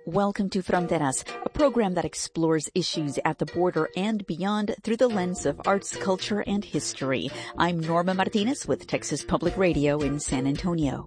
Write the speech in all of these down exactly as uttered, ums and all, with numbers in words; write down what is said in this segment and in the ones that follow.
Welcome to Fronteras, a program that explores issues at the border and beyond through the lens of arts, culture, and history. I'm Norma Martinez with Texas Public Radio in San Antonio.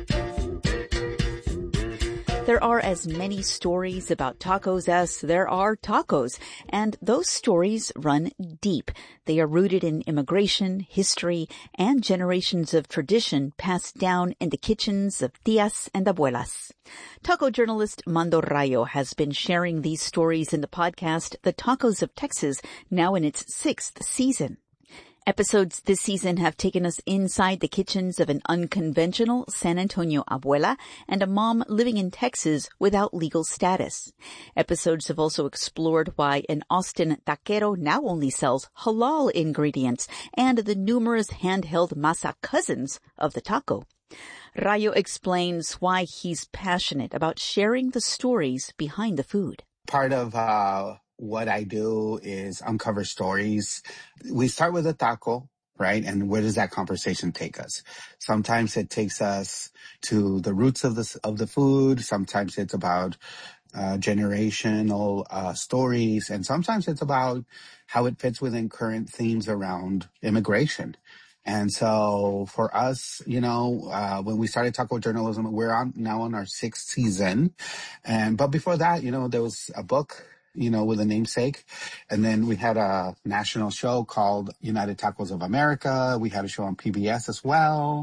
There are as many stories about tacos as there are tacos, and those stories run deep. They are rooted in immigration, history, and generations of tradition passed down in the kitchens of tias and abuelas. Taco journalist Mando Rayo has been sharing these stories in the podcast The Tacos of Texas, now in its sixth season. Episodes this season have taken us inside the kitchens of an unconventional San Antonio abuela and a mom living in Texas without legal status. Episodes have also explored why an Austin taquero now only sells halal ingredients and the numerous handheld masa cousins of the taco. Rayo explains why he's passionate about sharing the stories behind the food. Part of uh what I do is uncover stories. We start with a taco, right? And where does that conversation take us? Sometimes it takes us to the roots of the, of the food. Sometimes it's about uh, generational uh, stories. And sometimes it's about how it fits within current themes around immigration. And so for us, you know, uh, when we started taco journalism, we're on now on our sixth season. And, but before that, you know, there was a book, you know, with a namesake. And then we had a national show called United Tacos of America. We had a show on P B S as well.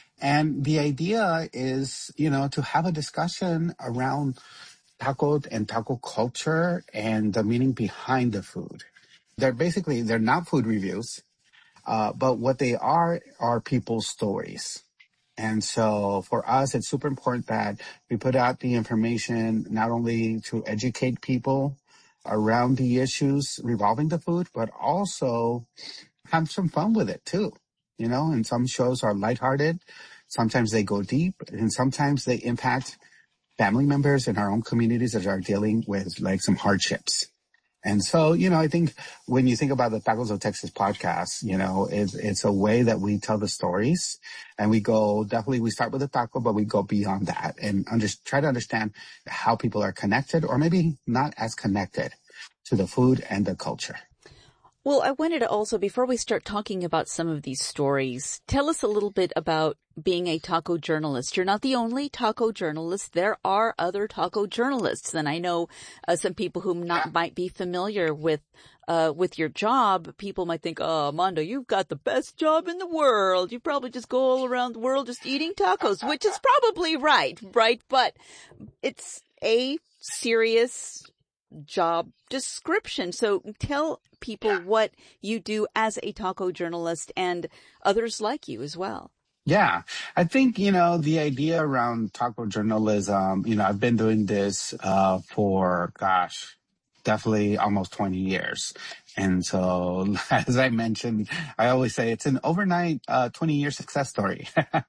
And the idea is, you know, to have a discussion around taco and taco culture and the meaning behind the food. They're basically, they're not food reviews, uh, but what they are are people's stories. And so for us, it's super important that we put out the information not only to educate people around the issues revolving the food, but also have some fun with it too. You know, and some shows are lighthearted. Sometimes they go deep, and sometimes they impact family members in our own communities that are dealing with like some hardships. And so, you know, I think when you think about the Tacos of Texas podcast, you know, it's, it's a way that we tell the stories, and we go, definitely we start with the taco, but we go beyond that and under, try to understand how people are connected, or maybe not as connected to the food and the culture. Well, I wanted to also, before we start talking about some of these stories, tell us a little bit about being a taco journalist. You're not the only taco journalist. There are other taco journalists. And I know uh, some people who not might be familiar with uh with your job. People might think, oh, Mando, you've got the best job in the world. You probably just go all around the world just eating tacos, which is probably right, right? But it's a serious job description. So tell people what you do as a taco journalist and others like you as well. Yeah, I think, you know, the idea around taco journalism, you know, I've been doing this uh for, gosh, definitely almost twenty years. And so, as I mentioned, I always say it's an overnight uh twenty-year success story.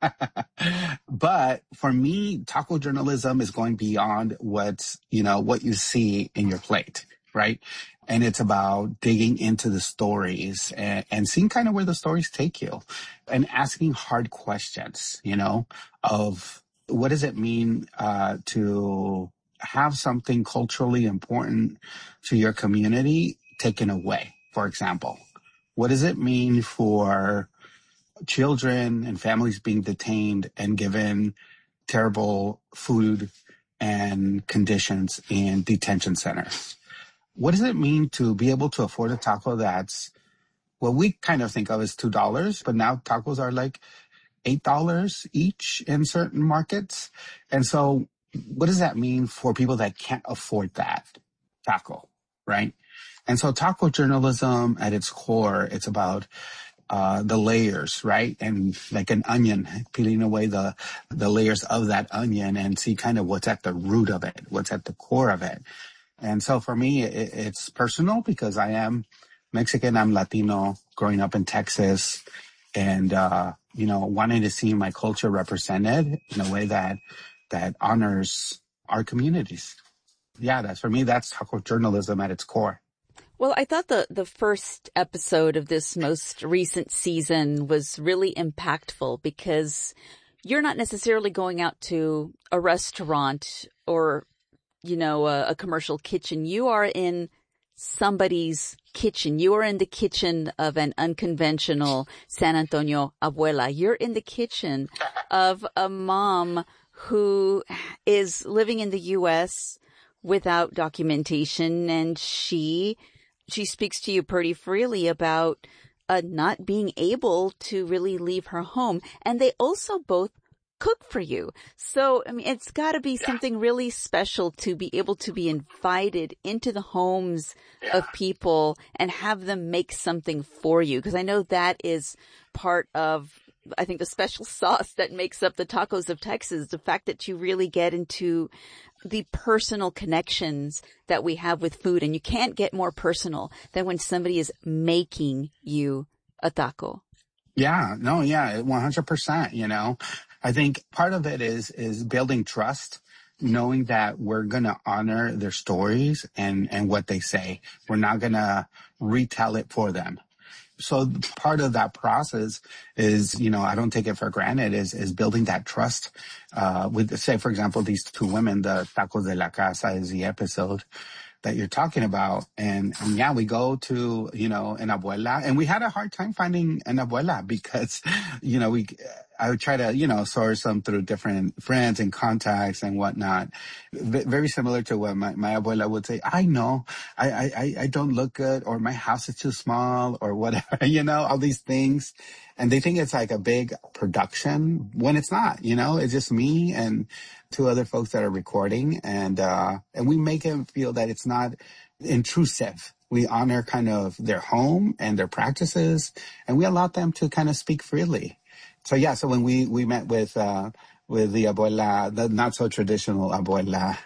But for me, taco journalism is going beyond what's, you know, what you see in your plate, right? And it's about digging into the stories and, and seeing kind of where the stories take you and asking hard questions, you know, of what does it mean uh to have something culturally important to your community taken away, for example? What does it mean for children and families being detained and given terrible food and conditions in detention centers? What does it mean to be able to afford a taco that's what we kind of think of as two dollars, but now tacos are like eight dollars each in certain markets? And so what does that mean for people that can't afford that taco, right? And so taco journalism at its core, it's about uh the layers, right? And like an onion, peeling away the the layers of that onion and see kind of what's at the root of it, what's at the core of it. And so for me, it, it's personal because I am Mexican, I'm Latino, growing up in Texas, and uh you know, wanting to see my culture represented in a way that that honors our communities. Yeah, that's for me, that's taco journalism at its core. Well, I thought the, the first episode of this most recent season was really impactful because you're not necessarily going out to a restaurant or you know, a, a commercial kitchen. You are in somebody's kitchen. You are in the kitchen of an unconventional San Antonio abuela. You're in the kitchen of a mom who is living in the U S without documentation, and she she speaks to you pretty freely about uh, not being able to really leave her home. And they also both cook for you. So, I mean, it's got to be yeah. something really special to be able to be invited into the homes yeah. of people and have them make something for you. Because I know that is part of, I think, the special sauce that makes up the Tacos of Texas, the fact that you really get into the personal connections that we have with food. And you can't get more personal than when somebody is making you a taco. Yeah, no, yeah, one hundred percent, you know. I think part of it is, is building trust, knowing that we're going to honor their stories and, and what they say. We're not going to retell it for them. So part of that process is, you know, I don't take it for granted, is, is building that trust, uh, with, say, for example, these two women. The Tacos de la Casa is the episode that you're talking about. And, and yeah, we go to, you know, an abuela, and we had a hard time finding an abuela because, you know, we, I would try to, you know, source them through different friends and contacts and whatnot. V- very similar to what my, my abuela would say. I know I, I, I don't look good, or my house is too small, or whatever, you know, all these things. And they think it's like a big production when it's not, you know, it's just me and two other folks that are recording. And, uh, and we make them feel that it's not intrusive. We honor kind of their home and their practices, and we allow them to kind of speak freely. So yeah, so when we, we met with, uh, with the abuela, the not so traditional abuela,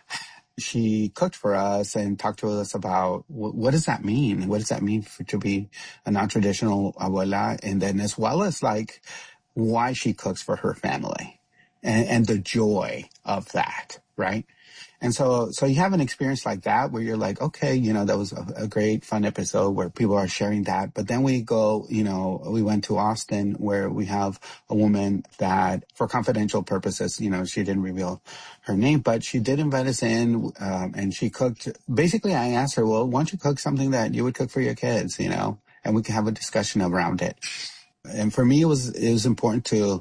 she cooked for us and talked to us about w- what does that mean? What does that mean for, to be a non-traditional abuela? And then as well as like why she cooks for her family and, and the joy of that, right? And so, so you have an experience like that where you're like, okay, you know, that was a, a great fun episode where people are sharing that. But then we go, you know, we went to Austin where we have a woman that for confidential purposes, you know, she didn't reveal her name, but she did invite us in, um, and she cooked. Basically, I asked her, well, why don't you cook something that you would cook for your kids, you know, and we can have a discussion around it. And for me, it was, it was important to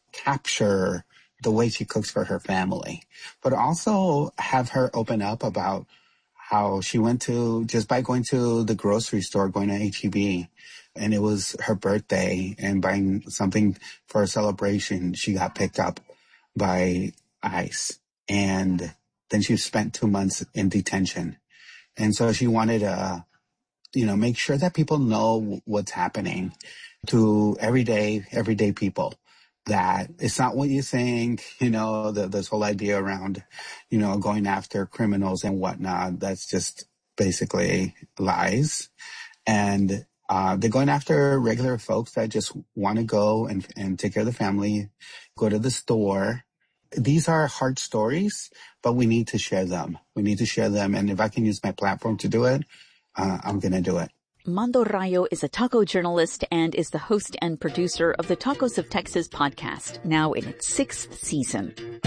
capture the way she cooks for her family, but also have her open up about how she went to, just by going to the grocery store, going to H E B, and it was her birthday, and buying something for a celebration, she got picked up by ICE, and then she spent two months in detention. And so she wanted to, you know, make sure that people know what's happening to everyday, everyday people. That it's not what you think, you know, the, this whole idea around, you know, going after criminals and whatnot. That's just basically lies. And, uh, they're going after regular folks that just want to go and, and take care of the family, go to the store. These are hard stories, but we need to share them. We need to share them. And if I can use my platform to do it, uh, I'm going to do it. Mando Rayo is a taco journalist and is the host and producer of the Tacos of Texas podcast, now in its sixth season.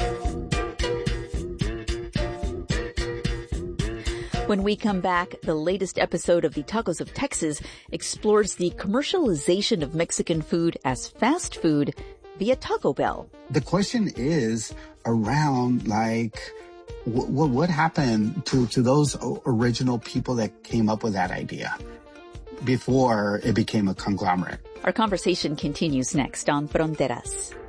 When we come back, the latest episode of the Tacos of Texas explores the commercialization of Mexican food as fast food via Taco Bell. The question is around, like, what, what happened to, to those original people that came up with that idea before it became a conglomerate? Our conversation continues next on Fronteras.